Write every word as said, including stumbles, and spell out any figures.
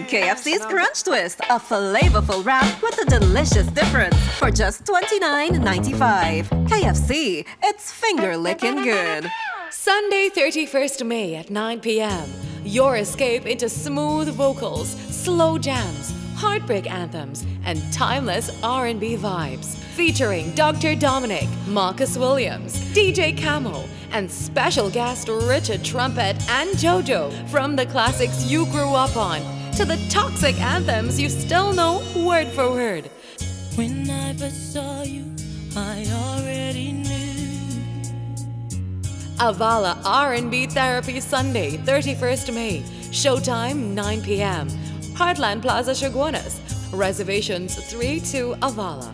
K F C's Crunch Twist, a flavorful wrap with a delicious difference for just twenty-nine ninety-five. K F C, it's finger licking good. Sunday, thirty-first of May at nine p m Your escape into smooth vocals, slow jams, heartbreak anthems, and timeless R and B vibes. Featuring Doctor Dominic, Marcus Williams, D J Camo, and special guest Richard Trumpet and JoJo. From the classics you grew up on to the toxic anthems you still know word for word. When I first saw you, I already knew. Avala R and B Therapy Sunday, thirty-first of May. Showtime nine p m Heartland Plaza, Chaguanas. Reservations three two Avala.